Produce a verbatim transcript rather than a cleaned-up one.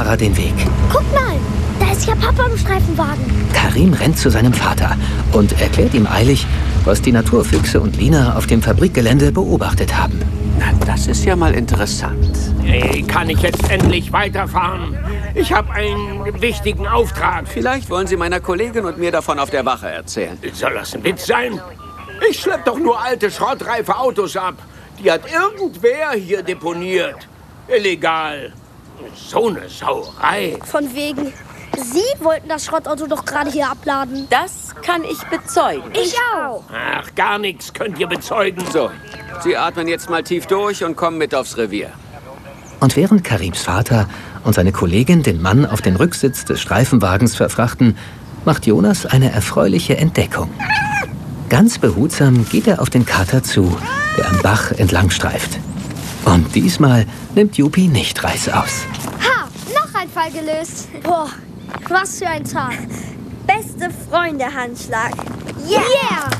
Fahrer den Weg. Guck mal, da ist ja Papa im Streifenwagen. Karim rennt zu seinem Vater und erklärt ihm eilig, was die Naturfüchse und Lina auf dem Fabrikgelände beobachtet haben. Na, das ist ja mal interessant. Hey, kann ich jetzt endlich weiterfahren? Ich habe einen wichtigen Auftrag. Vielleicht wollen Sie meiner Kollegin und mir davon auf der Wache erzählen. Soll das ein Witz sein? Ich schlepp doch nur alte, schrottreife Autos ab. Die hat irgendwer hier deponiert. Illegal. So eine Sauerei. Von wegen, Sie wollten das Schrottauto doch gerade hier abladen. Das kann ich bezeugen. Ich auch. Ach, gar nichts könnt ihr bezeugen. So, Sie atmen jetzt mal tief durch und kommen mit aufs Revier. Und während Karims Vater und seine Kollegin den Mann auf den Rücksitz des Streifenwagens verfrachten, macht Jonas eine erfreuliche Entdeckung. Ganz behutsam geht er auf den Kater zu, der am Bach entlang streift. Und diesmal nimmt Jupi nicht reißaus. Ha, noch ein Fall gelöst. Boah, was für ein Tag. Beste Freunde-Handschlag. Yeah!